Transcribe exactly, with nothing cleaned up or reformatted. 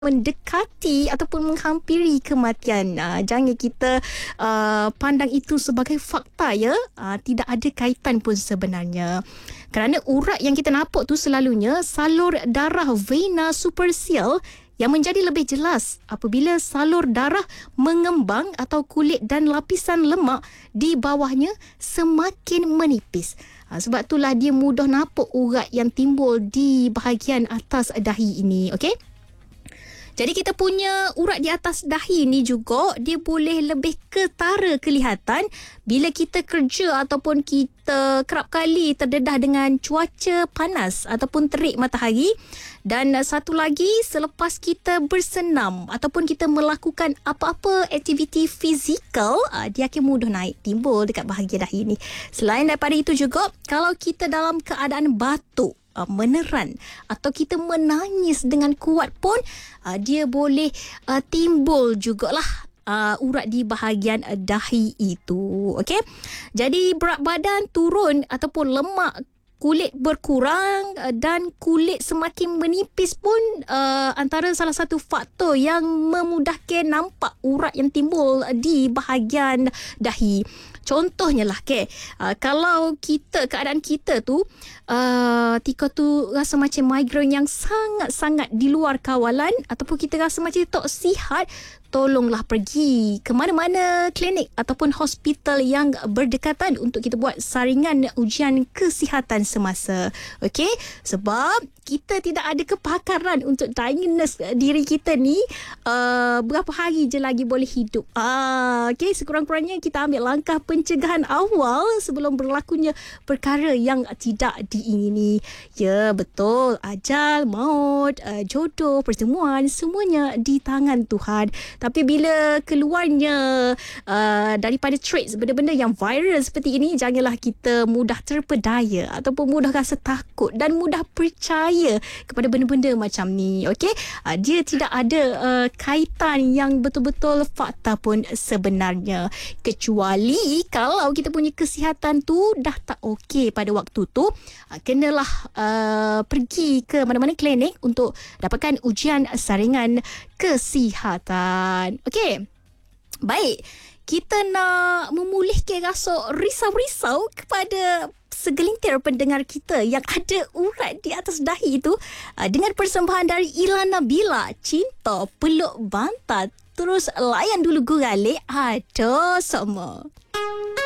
mendekati ataupun menghampiri kematian. Uh, jangan kita uh, pandang itu sebagai fakta, ya. Uh, tidak ada kaitan pun sebenarnya. Kerana urat yang kita nampak tu selalunya salur darah vena superficial yang menjadi lebih jelas apabila salur darah mengembang atau kulit dan lapisan lemak di bawahnya semakin menipis. Ha, sebab itulah dia mudah nampak urat yang timbul di bahagian atas dahi ini. Okey? Jadi kita punya urat di atas dahi ni juga dia boleh lebih ketara kelihatan bila kita kerja ataupun kita kerap kali terdedah dengan cuaca panas ataupun terik matahari. Dan satu lagi, selepas kita bersenam ataupun kita melakukan apa-apa aktiviti fizikal, dia akan mudah naik timbul dekat bahagian dahi ni. Selain daripada itu juga, kalau kita dalam keadaan batuk, Uh, meneran atau kita menangis dengan kuat pun uh, dia boleh uh, timbul jugalah uh, urat di bahagian uh, dahi itu. Okey. Jadi berat badan turun ataupun lemak kulit berkurang uh, dan kulit semakin menipis pun uh, antara salah satu faktor yang memudahkan nampak urat yang timbul uh, di bahagian dahi. Contohnya lah, okay, uh, kalau kita, keadaan kita tu uh, tika tu rasa macam migraine yang sangat-sangat di luar kawalan ataupun kita rasa macam tak sihat, tolonglah pergi ke mana-mana klinik ataupun hospital yang berdekatan untuk kita buat saringan ujian kesihatan semasa. Okey? Sebab kita tidak ada kepakaran untuk diagnose diri kita ni uh, berapa hari je lagi boleh hidup. Ah, okey, sekurang-kurangnya kita ambil langkah pencegahan awal sebelum berlakunya perkara yang tidak diingini. Ya, betul. Ajal, maut, uh, jodoh, pertemuan, semuanya di tangan Tuhan. Tapi bila keluarnya uh, daripada traits benda-benda yang viral seperti ini, janganlah kita mudah terpedaya ataupun mudah rasa takut dan mudah percaya kepada benda-benda macam ni. Okey, uh, dia tidak ada uh, kaitan yang betul-betul fakta pun sebenarnya, kecuali kalau kita punya kesihatan tu dah tak okey pada waktu tu, uh, kenalah uh, pergi ke mana-mana klinik untuk dapatkan ujian saringan kesihatan. Okey, baik, kita nak memulihkan rasa risau-risau kepada segelintir pendengar kita yang ada urat di atas dahi itu uh, dengan persembahan dari Ilana Bila, Cinta Peluk Bantat. Terus layan dulu Gurale. Ada sama.